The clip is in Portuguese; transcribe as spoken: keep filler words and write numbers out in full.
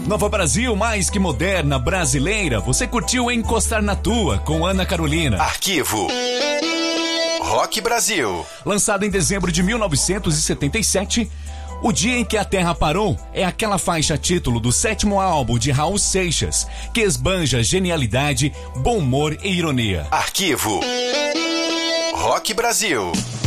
Nova Brasil, mais que moderna, brasileira, você curtiu Encostar na Tua, com Ana Carolina. Arquivo Rock Brasil. Lançado em dezembro de mil novecentos e setenta e sete, O Dia em que a Terra Parou é aquela faixa título do sétimo álbum de Raul Seixas, que esbanja genialidade, bom humor e ironia. Arquivo Rock Brasil.